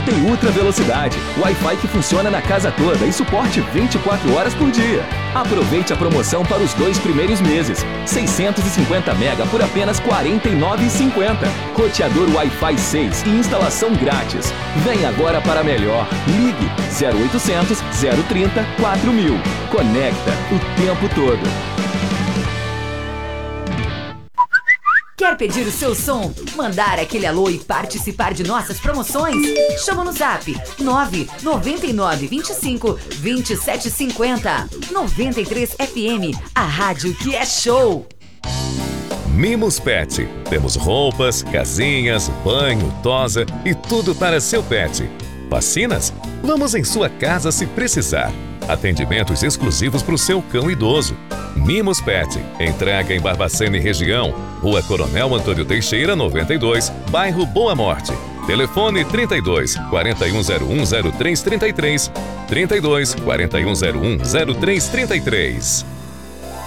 tem ultra velocidade, Wi-Fi que funciona na casa toda e suporte 24 horas por dia. Aproveite a promoção para os 2 primeiros meses. 650 mega por apenas R$ 49,50. Roteador Wi-Fi 6 e instalação grátis. Vem agora para melhor. Ligue 0800 030 4000. Conecta o tempo todo. Quer pedir o seu som, mandar aquele alô e participar de nossas promoções? Chama no zap 999252750. 93 FM, a rádio que é show. Mimos Pet. Temos roupas, casinhas, banho, tosa e tudo para seu pet. Vacinas? Vamos em sua casa se precisar. Atendimentos exclusivos para o seu cão idoso. Mimos Pet. Entrega em Barbacena e região. Rua Coronel Antônio Teixeira, 92, bairro Boa Morte. Telefone 32 4101 0333. 32 4101 0333.